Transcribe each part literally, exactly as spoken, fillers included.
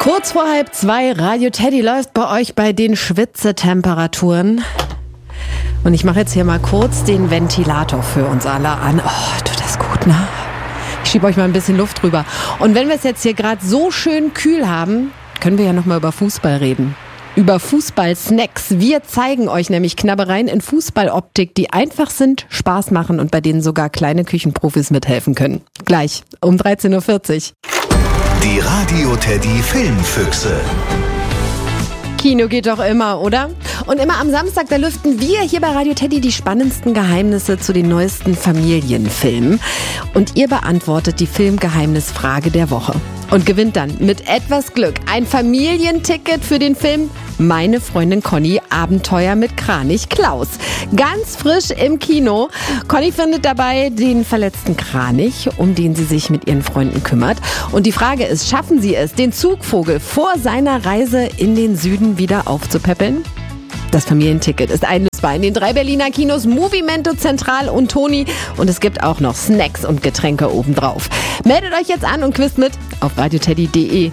Kurz vor halb zwei, Radio Teddy läuft bei euch bei den Schwitzetemperaturen. Und ich mache jetzt hier mal kurz den Ventilator für uns alle an. Oh, tut das gut, ne? Ich schiebe euch mal ein bisschen Luft drüber. Und wenn wir es jetzt hier gerade so schön kühl haben, können wir ja noch mal über Fußball reden. Über Fußball-Snacks. Wir zeigen euch nämlich Knabbereien in Fußballoptik, die einfach sind, Spaß machen und bei denen sogar kleine Küchenprofis mithelfen können. Gleich um dreizehn Uhr vierzig. Die Radio Teddy Filmfüchse. Kino geht doch immer, oder? Und immer am Samstag, da lüften wir hier bei Radio Teddy die spannendsten Geheimnisse zu den neuesten Familienfilmen. Und ihr beantwortet die Filmgeheimnisfrage der Woche. Und gewinnt dann mit etwas Glück ein Familienticket für den Film Meine Freundin Conny, Abenteuer mit Kranich Klaus. Ganz frisch im Kino. Conny findet dabei den verletzten Kranich, um den sie sich mit ihren Freunden kümmert. Und die Frage ist, schaffen sie es, den Zugvogel vor seiner Reise in den Süden wieder aufzupäppeln? Das Familienticket ist einlösbar in den drei Berliner Kinos Movimento, Zentral und Toni. Und es gibt auch noch Snacks und Getränke obendrauf. Meldet euch jetzt an und quizt mit auf radioteddy punkt de.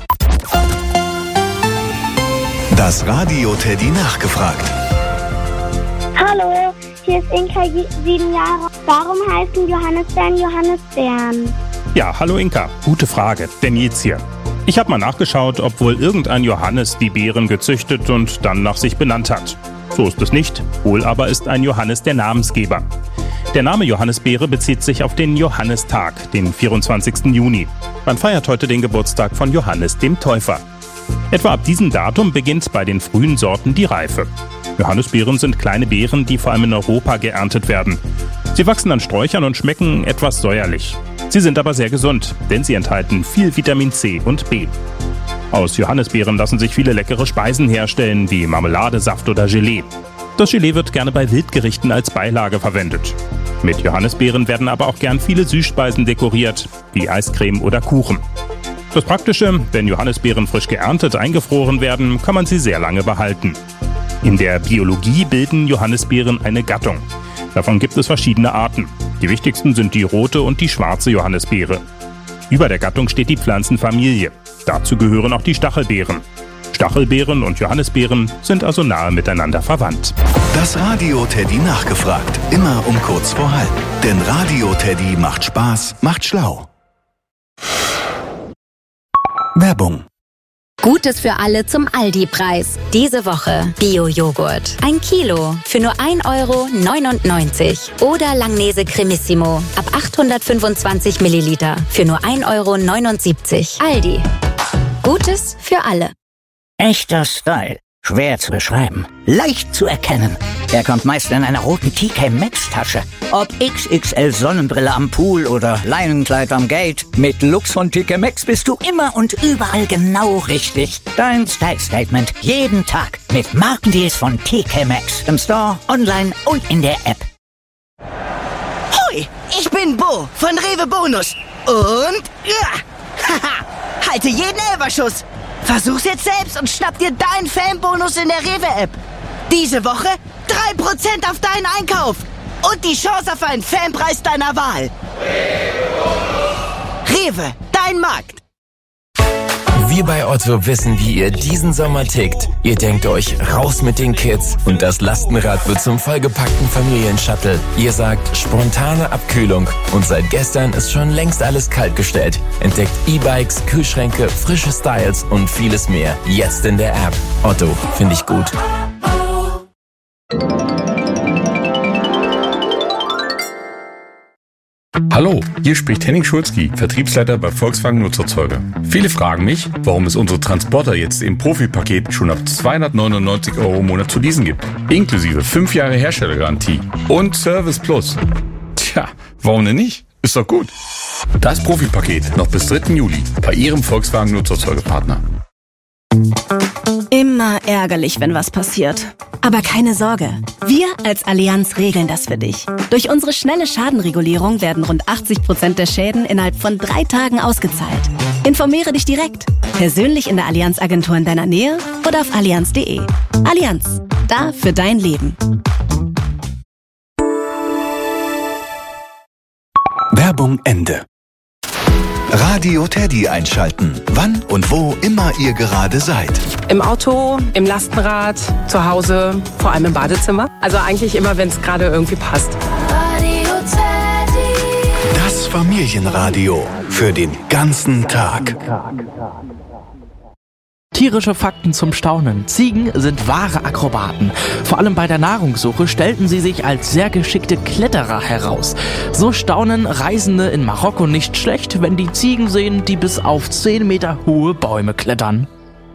Das Radio Teddy nachgefragt. Hallo, hier ist Inka, sieben Jahre. Warum heißen Johannisbeeren Johannisbeeren? Ja, hallo Inka. Gute Frage. Der Nils hier. Ich habe mal nachgeschaut, ob wohl irgendein Johannes die Beeren gezüchtet und dann nach sich benannt hat. So ist es nicht. Wohl aber ist ein Johannes der Namensgeber. Der Name Johannisbeere bezieht sich auf den Johannistag, den vierundzwanzigsten Juni. Man feiert heute den Geburtstag von Johannes dem Täufer. Etwa ab diesem Datum beginnt bei den frühen Sorten die Reife. Johannisbeeren sind kleine Beeren, die vor allem in Europa geerntet werden. Sie wachsen an Sträuchern und schmecken etwas säuerlich. Sie sind aber sehr gesund, denn sie enthalten viel Vitamin C und B. Aus Johannisbeeren lassen sich viele leckere Speisen herstellen, wie Marmelade, Saft oder Gelee. Das Gelee wird gerne bei Wildgerichten als Beilage verwendet. Mit Johannisbeeren werden aber auch gern viele Süßspeisen dekoriert, wie Eiscreme oder Kuchen. Das Praktische, wenn Johannisbeeren frisch geerntet eingefroren werden, kann man sie sehr lange behalten. In der Biologie bilden Johannisbeeren eine Gattung. Davon gibt es verschiedene Arten. Die wichtigsten sind die rote und die schwarze Johannisbeere. Über der Gattung steht die Pflanzenfamilie. Dazu gehören auch die Stachelbeeren. Stachelbeeren und Johannisbeeren sind also nahe miteinander verwandt. Das Radio Teddy nachgefragt. Immer um kurz vor halb. Denn Radio Teddy macht Spaß, macht schlau. Werbung. Gutes für alle zum Aldi-Preis. Diese Woche Bio-Joghurt. Ein Kilo für nur ein Euro neunundneunzig. Oder Langnese Cremissimo ab achthundertfünfundzwanzig Milliliter für nur ein Euro neunundsiebzig. Aldi. Gutes für alle. Echter Style. Schwer zu beschreiben. Leicht zu erkennen. Er kommt meist in einer roten T K Maxx Tasche. Ob X X L Sonnenbrille am Pool oder Leinenkleid am Gate. Mit Lux von T K Maxx bist du immer und überall genau richtig. Dein Style Statement jeden Tag mit Markendeals von T K Maxx. Im Store, online und in der App. Hoi, ich bin Bo von Rewe Bonus. Und ja, haha, halte jeden Elberschuss. Versuch's jetzt selbst und schnapp dir deinen Fanbonus in der Rewe-App. Diese Woche drei Prozent auf deinen Einkauf. Und die Chance auf einen Fanpreis deiner Wahl. Rewe, dein Markt. Wir bei Otto wissen, wie ihr diesen Sommer tickt. Ihr denkt euch, raus mit den Kids und das Lastenrad wird zum vollgepackten Familienshuttle. Ihr sagt, spontane Abkühlung und seit gestern ist schon längst alles kaltgestellt. Entdeckt E-Bikes, Kühlschränke, frische Styles und vieles mehr. Jetzt in der App. Otto, finde ich gut. Hallo, hier spricht Henning Schulzki, Vertriebsleiter bei Volkswagen Nutzerzeuge. Viele fragen mich, warum es unsere Transporter jetzt im Profi-Paket schon ab zweihundertneunundneunzig Euro im Monat zu leasen gibt. Inklusive fünf Jahre Herstellergarantie und Service Plus. Tja, warum denn nicht? Ist doch gut. Das Profi-Paket noch bis dritten Juli bei Ihrem Volkswagen Nutzerzeuge-Partner. Immer ärgerlich, wenn was passiert. Aber keine Sorge, wir als Allianz regeln das für dich. Durch unsere schnelle Schadenregulierung werden rund achtzig Prozent der Schäden innerhalb von drei Tagen ausgezahlt. Informiere dich direkt, persönlich in der Allianz-Agentur in deiner Nähe oder auf allianz punkt de. Allianz, da für dein Leben. Werbung Ende. Radio Teddy einschalten. Wann und wo immer ihr gerade seid. Im Auto, im Lastenrad, zu Hause, vor allem im Badezimmer. Also eigentlich immer, wenn es gerade irgendwie passt. Radio Teddy. Das Familienradio für den ganzen Tag. Tierische Fakten zum Staunen. Ziegen sind wahre Akrobaten. Vor allem bei der Nahrungssuche stellten sie sich als sehr geschickte Kletterer heraus. So staunen Reisende in Marokko nicht schlecht, wenn die Ziegen sehen, die bis auf zehn Meter hohe Bäume klettern.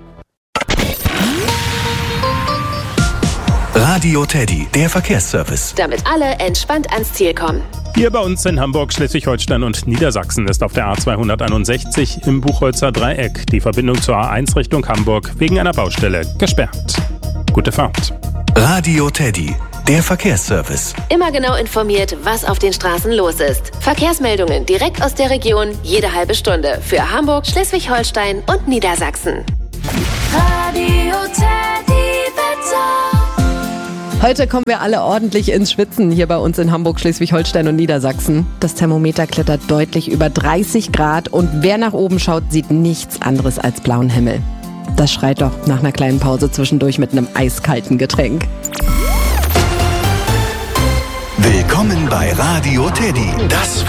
Radio Teddy, der Verkehrsservice. Damit alle entspannt ans Ziel kommen. Hier bei uns in Hamburg, Schleswig-Holstein und Niedersachsen ist auf der A zweihunderteinundsechzig im Buchholzer Dreieck die Verbindung zur A eins Richtung Hamburg wegen einer Baustelle gesperrt. Gute Fahrt. Radio Teddy, der Verkehrsservice. Immer genau informiert, was auf den Straßen los ist. Verkehrsmeldungen direkt aus der Region, jede halbe Stunde. Für Hamburg, Schleswig-Holstein und Niedersachsen. Radio Teddy Wetter. Heute kommen wir alle ordentlich ins Schwitzen hier bei uns in Hamburg, Schleswig-Holstein und Niedersachsen. Das Thermometer klettert deutlich über dreißig Grad und wer nach oben schaut, sieht nichts anderes als blauen Himmel. Das schreit doch nach einer kleinen Pause zwischendurch mit einem eiskalten Getränk. Willkommen bei Radio Teddy, das